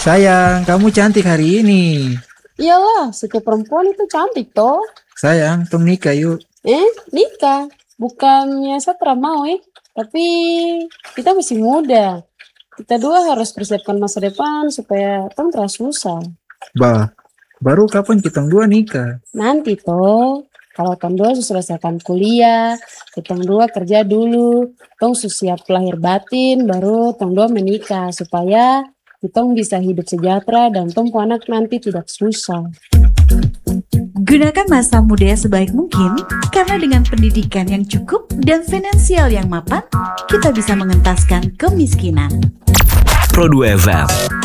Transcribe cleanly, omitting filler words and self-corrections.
Sayang, kamu cantik hari ini. Iyalah, setiap perempuan itu cantik toh. Sayang, tong nikah yuk. Nikah? Bukannya Satra mau tapi kita masih muda. Kita dua harus persiapkan masa depan supaya tong terus susah. Bah, baru kapan kita dua nikah? Nanti toh, kalau tong dua sudah selesaikan kuliah, tong dua kerja dulu, tong siap lahir batin, baru tong dua menikah supaya kitong bisa hidup sejahtera dan tong anak nanti tidak susah. Gunakan masa muda sebaik mungkin, karena dengan pendidikan yang cukup dan finansial yang mapan, kita bisa mengentaskan kemiskinan. Pro 2 FM